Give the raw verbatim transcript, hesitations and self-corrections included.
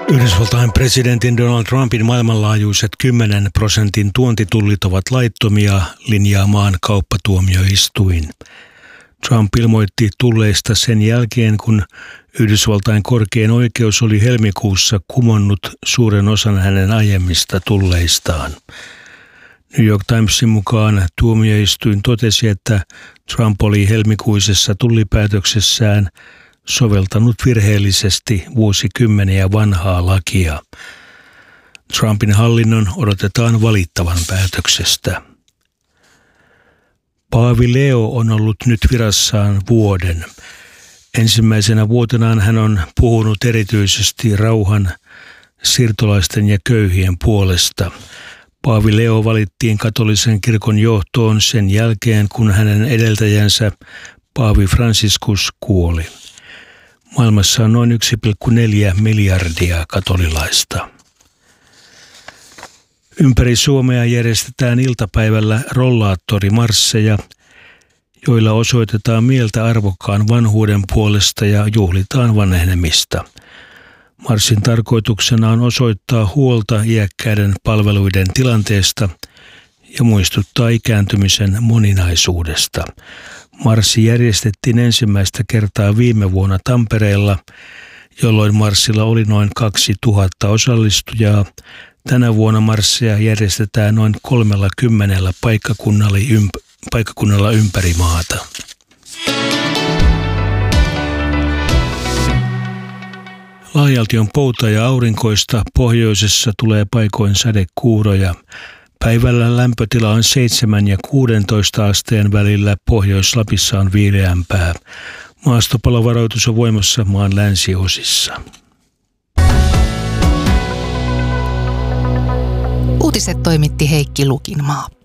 Yhdysvaltain presidentin Donald Trumpin maailmanlaajuiset kymmenen prosentin tuontitullit ovat laittomia, linjaa maan kauppatuomioistuin. Trump ilmoitti tulleista sen jälkeen, kun Yhdysvaltain korkein oikeus oli helmikuussa kumonnut suuren osan hänen aiemmista tulleistaan. New York Timesin mukaan tuomioistuin totesi, että Trump oli helmikuisessa tullipäätöksessään soveltanut virheellisesti vuosikymmeniä vanhaa lakia. Trumpin hallinnon odotetaan valittavan päätöksestä. Paavi Leo on ollut nyt virassaan vuoden. Ensimmäisenä vuotenaan hän on puhunut erityisesti rauhan, siirtolaisten ja köyhien puolesta. Paavi Leo valittiin katolisen kirkon johtoon sen jälkeen, kun hänen edeltäjänsä Paavi Franciscus kuoli. Maailmassa on noin yksi pilkku neljä miljardia katolilaista. Ympäri Suomea järjestetään iltapäivällä rollaattorimarsseja, joilla osoitetaan mieltä arvokkaan vanhuuden puolesta ja juhlitaan vanhenemista. Marssin tarkoituksena on osoittaa huolta iäkkäiden palveluiden tilanteesta ja muistuttaa ikääntymisen moninaisuudesta. Marssi järjestettiin ensimmäistä kertaa viime vuonna Tampereella, jolloin marssilla oli noin kaksituhatta osallistujaa. Tänä vuonna marsseja järjestetään noin kolmellakymmenellä paikkakunnalla, ymp- paikkakunnalla ympäri maata. Laajalti on pouta ja aurinkoista, pohjoisessa tulee paikoin sadekuuroja. Päivällä lämpötila on seitsemän ja kuudentoista asteen välillä, Pohjois-Lapissa on viileämpää. Maastopalovaroitus on voimassa maan länsiosissa. Uutiset toimitti Heikki Lukinmaa.